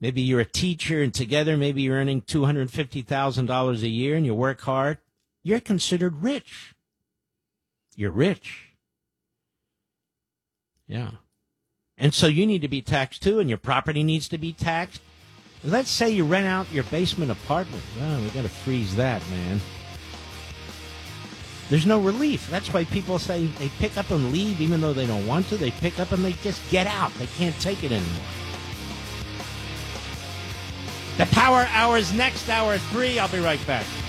Maybe you're a teacher and together maybe you're earning $250,000 a year and you work hard. You're considered rich. You're rich. Yeah. And so you need to be taxed too, and your property needs to be taxed. Let's say you rent out your basement apartment. Well, we got to freeze that, man. There's no relief. That's why people say they pick up and leave even though they don't want to. They pick up and they just get out. They can't take it anymore. The Power Hour's next, hour 3. I'll be right back.